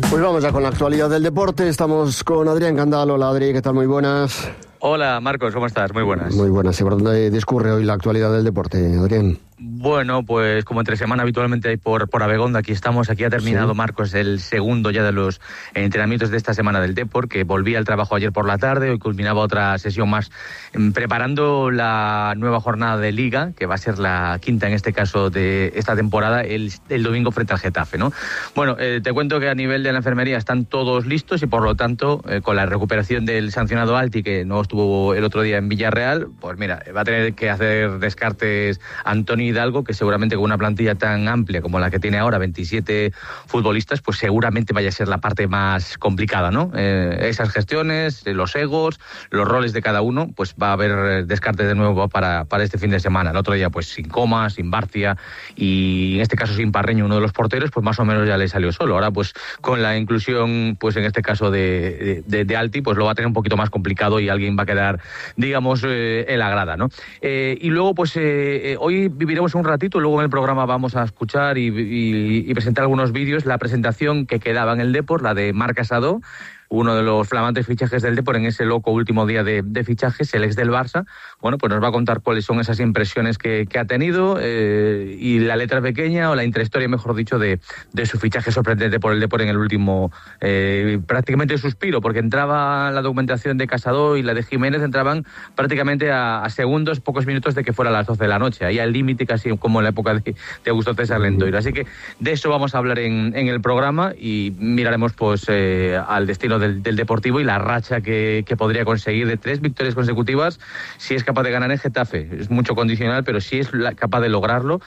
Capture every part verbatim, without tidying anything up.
Pues vamos ya con la actualidad del deporte. Estamos con Adrián Gandal. Hola, Adri, ¿qué tal? Muy buenas. Hola, Marcos, ¿cómo estás? Muy buenas. Muy buenas. ¿Y por dónde discurre hoy la actualidad del deporte, Adrián? Bueno, pues como entre semana habitualmente hay por, por Abegonda, aquí estamos, aquí ha terminado, sí. Marcos, el segundo ya de los entrenamientos de esta semana del Depor, que volvía al trabajo ayer por la tarde, hoy culminaba otra sesión más, preparando la nueva jornada de Liga, que va a ser la quinta en este caso de esta temporada, el, el domingo frente al Getafe, ¿no? Bueno, eh, te cuento que a nivel de la enfermería están todos listos y por lo tanto, eh, con la recuperación del sancionado Alti, que no estuvo el otro día en Villarreal, pues mira, va a tener que hacer descartes Antoni Hidalgo, que seguramente con una plantilla tan amplia como la que tiene ahora, veintisiete futbolistas, pues seguramente vaya a ser la parte más complicada, ¿no? Eh, esas gestiones, los egos, los roles de cada uno, pues va a haber descartes de nuevo para, para este fin de semana. El otro día, pues sin Coma, sin Barcia y en este caso sin Parreño, uno de los porteros, pues más o menos ya le salió solo. Ahora, pues con la inclusión, pues en este caso de, de, de Alti, pues lo va a tener un poquito más complicado y alguien va a quedar, digamos, eh, en la grada, ¿no? Eh, y luego, pues eh, hoy viviremos un ratito, luego en el programa vamos a escuchar y, y, y presentar algunos vídeos, la presentación que quedaba en el Depor, la de Marc Casado, uno de los flamantes fichajes del Depor en ese loco último día de, de fichajes, el ex del Barça. Bueno, pues nos va a contar cuáles son esas impresiones que, que ha tenido eh, y la letra pequeña o la intrahistoria, mejor dicho, de, de su fichaje sorprendente por el Depor en el último eh, prácticamente suspiro, porque entraba la documentación de Casado y la de Jiménez entraban prácticamente a, a segundos, pocos minutos de que fuera a las doce de la noche, ahí al límite casi como en la época de, de Augusto César Lendoiro. Así que de eso vamos a hablar en, en el programa y miraremos pues eh, al destino Del, del Deportivo y la racha que, que podría conseguir de tres victorias consecutivas si es capaz de ganar en Getafe. Es mucho condicional, pero si es la, capaz de lograrlo,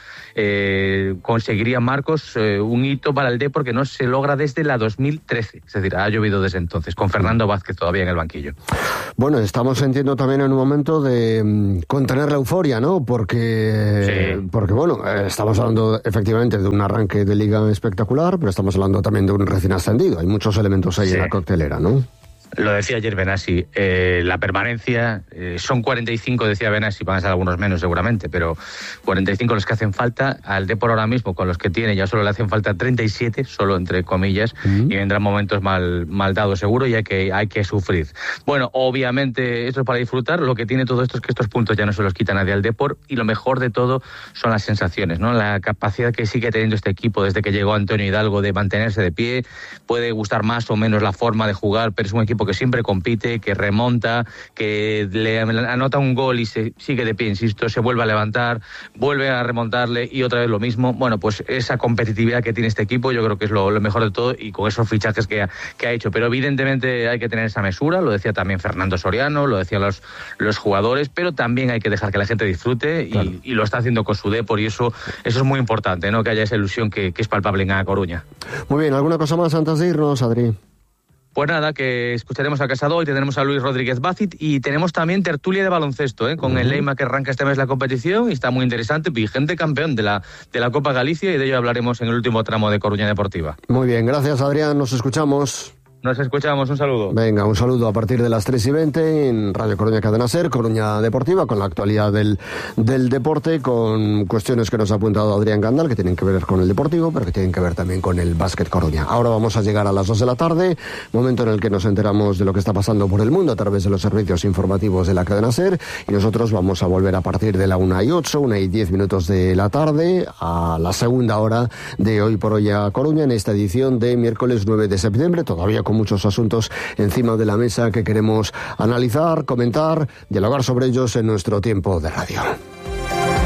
eh, conseguiría Marcos eh, un hito para el Depor que no se logra desde la dos mil trece. Es decir, ha llovido desde entonces, con Fernando Vázquez todavía en el banquillo. Bueno, estamos sintiendo también en un momento de um, contener la euforia, ¿no? Porque, sí. porque bueno, eh, estamos hablando efectivamente de un arranque de liga espectacular, pero estamos hablando también de un recién ascendido. Hay muchos elementos ahí sí. en la coctelera, ¿no? Lo decía ayer Benassi, eh, la permanencia, eh, son cuarenta y cinco, decía Benassi, van a ser algunos menos seguramente, pero cuarenta y cinco los que hacen falta. Al Depor ahora mismo, con los que tiene, ya solo le hacen falta treinta y siete, solo entre comillas, uh-huh. y vendrán momentos mal, mal dados seguro y hay que, hay que sufrir. Bueno, obviamente esto es para disfrutar, lo que tiene todo esto es que estos puntos ya no se los quita nadie al Depor y lo mejor de todo son las sensaciones, ¿no? La capacidad que sigue teniendo este equipo desde que llegó Antonio Hidalgo de mantenerse de pie, puede gustar más o menos la forma de jugar, pero es un equipo que siempre compite, que remonta, que le anota un gol y se sigue de pie, insisto, se vuelve a levantar, vuelve a remontarle y otra vez lo mismo. Bueno, pues esa competitividad que tiene este equipo yo creo que es lo, lo mejor de todo y con esos fichajes que ha, que ha hecho. Pero evidentemente hay que tener esa mesura, lo decía también Fernando Soriano, lo decían los, los jugadores, pero también hay que dejar que la gente disfrute y, claro. y lo está haciendo con su Depor y eso, eso es muy importante, ¿no? Que haya esa ilusión que, que es palpable en A Coruña. Muy bien, ¿alguna cosa más antes de irnos, Adri? Pues nada, que escucharemos a Casado, hoy tendremos a Luis Rodríguez Bacit y tenemos también tertulia de baloncesto, ¿eh? con uh-huh. el Leima que arranca este mes la competición y está muy interesante, vigente campeón de la, de la Copa Galicia y de ello hablaremos en el último tramo de Coruña Deportiva. Muy bien, gracias Adrián, nos escuchamos. Nos escuchamos, un saludo. Venga, un saludo a partir de las tres y veinte en Radio Coruña Cadena Ser, Coruña Deportiva, con la actualidad del, del deporte, con cuestiones que nos ha apuntado Adrián Gandal, que tienen que ver con el deportivo, pero que tienen que ver también con el básquet Coruña. Ahora vamos a llegar a las dos de la tarde, momento en el que nos enteramos de lo que está pasando por el mundo a través de los servicios informativos de la Cadena Ser, y nosotros vamos a volver a partir de la una y ocho, una y diez minutos de la tarde, a la segunda hora de Hoy por Hoy a Coruña, en esta edición de miércoles nueve de septiembre, todavía con muchos asuntos encima de la mesa que queremos analizar, comentar, dialogar sobre ellos en nuestro tiempo de radio.